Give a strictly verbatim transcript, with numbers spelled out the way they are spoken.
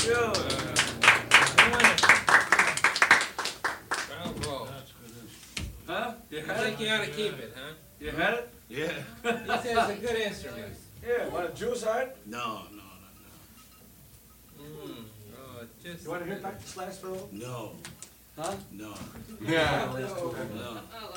Bravo. Huh? You I had think it? you ought to keep it, huh? You had it? Yeah. He says it's a good instrument. Yeah, want to juice on it? No, no, Mm. Oh, just. You want to hear back to Slacksville? no, Huh? no, no, Yeah. no.